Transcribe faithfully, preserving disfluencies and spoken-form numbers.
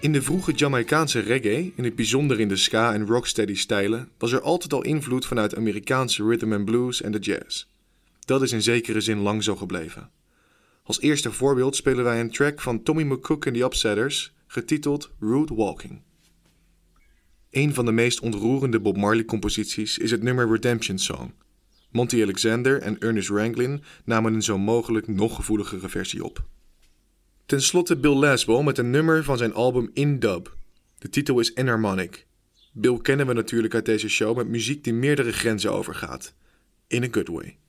In de vroege Jamaicaanse reggae, in het bijzonder in de ska- en rocksteady-stijlen, was er altijd al invloed vanuit Amerikaanse rhythm and blues en de jazz. Dat is in zekere zin lang zo gebleven. Als eerste voorbeeld spelen wij een track van Tommy McCook en the Upsetters, getiteld Rude Walking. Een van de meest ontroerende Bob Marley-composities is het nummer Redemption Song. Monty Alexander en Ernest Ranglin namen een zo mogelijk nog gevoeligere versie op. Ten slotte Bill Laswell met een nummer van zijn album In Dub. De titel is Enharmonic. Bill kennen we natuurlijk uit deze show met muziek die meerdere grenzen overgaat. In a good way.